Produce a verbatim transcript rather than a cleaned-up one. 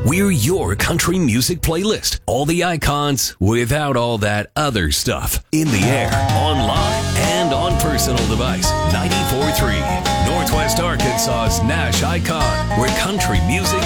We're your country music playlist. All the icons without all that other stuff. In the air, online, and on personal device. ninety-four point three, Northwest Arkansas's Nash Icon, where country music